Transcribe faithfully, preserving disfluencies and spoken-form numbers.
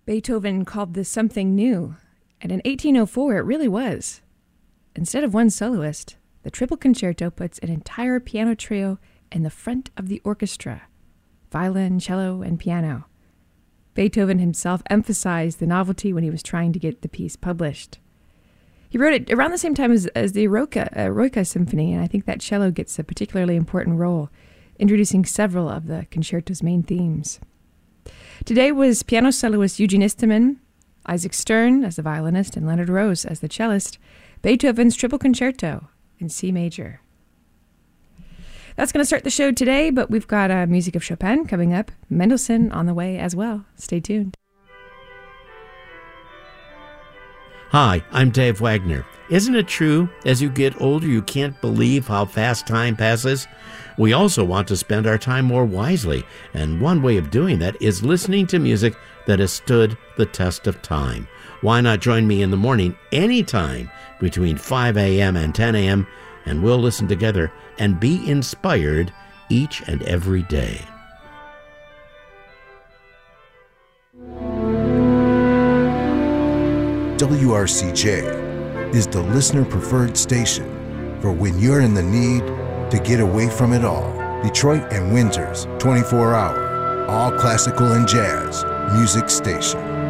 Beethoven called this something new, and in eighteen oh four it really was. Instead of one soloist, the Triple Concerto puts an entire piano trio in the front of the orchestra, violin, cello, and piano. Beethoven himself emphasized the novelty when he was trying to get the piece published. He wrote it around the same time as, as the Eroica, Eroica Symphony, and I think that cello gets a particularly important role, introducing several of the concerto's main themes. Today was piano soloist Eugene Isteman, Isaac Stern as the violinist, and Leonard Rose as the cellist, Beethoven's Triple Concerto in C major. That's going to start the show today, but we've got uh, music of Chopin coming up, Mendelssohn on the way as well. Stay tuned. Hi, I'm Dave Wagner. Isn't it true, as you get older, you can't believe how fast time passes? We also want to spend our time more wisely, and one way of doing that is listening to music that has stood the test of time. Why not join me in the morning anytime between five a.m. and ten a.m., and we'll listen together and be inspired each and every day. W R C J is the listener-preferred station for when you're in the need to get away from it all. Detroit and Windsor's twenty-four hour, all classical and jazz music station.